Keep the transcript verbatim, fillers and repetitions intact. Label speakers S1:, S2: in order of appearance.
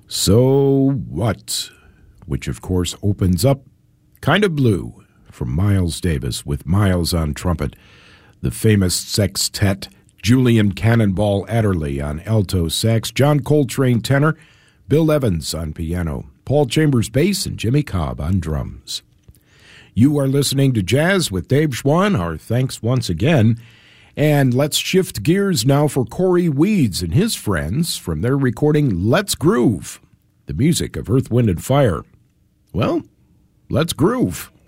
S1: So What, which of course opens up Kind of Blue from Miles Davis, with Miles on trumpet, the famous sextet Julian Cannonball Adderley on alto sax, John Coltrane tenor, Bill Evans on piano, Paul Chambers bass, and Jimmy Cobb on drums. You are listening to Jazz with Dave Schwann. Our thanks once again. And let's shift gears now for Corey Weeds and his friends from their recording Let's Groove, the music of Earth, Wind, and Fire. Well, let's groove.